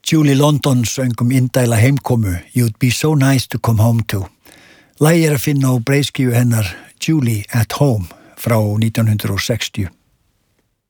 Julie London söng indæla heimkomu You'd be so nice to come home to. Lagið að finna á breiðskífu hennar Julie at Home frá 1960.